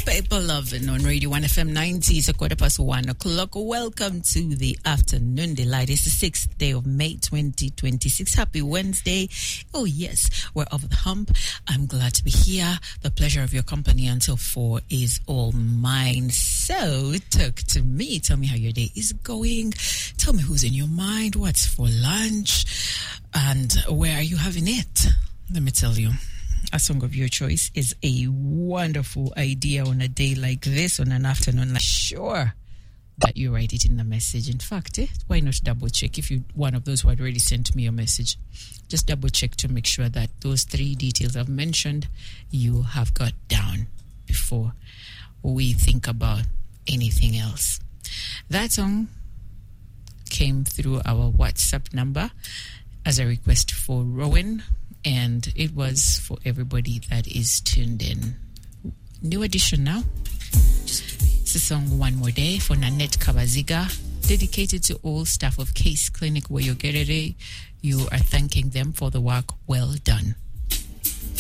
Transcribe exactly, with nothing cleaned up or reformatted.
People loving on Radio one F M ninety. It's a quarter past one o'clock. Welcome to the afternoon delight. It's the sixth day of May twenty twenty-six. Happy Wednesday. Oh yes, we're over the hump. I'm glad to be here. The pleasure of your company until four is all mine. So talk to me. Tell me how your day is going. Tell me who's in your mind. What's for lunch? And where are you having it? Let me tell you. A song of your choice is a wonderful idea on a day like this, on an afternoon like sure that you write it in the message. In fact, eh, why not double check if you're one of those who had already sent me a message? Just double check to make sure that those three details I've mentioned you have got down before we think about anything else. That song came through our WhatsApp number as a request for Rowan, and it was for everybody that is tuned in. New edition now. It's a song One More Day for Nanette Kabaziga, dedicated to all staff of Case Clinic Woyogerere. You are thanking them for the work well done.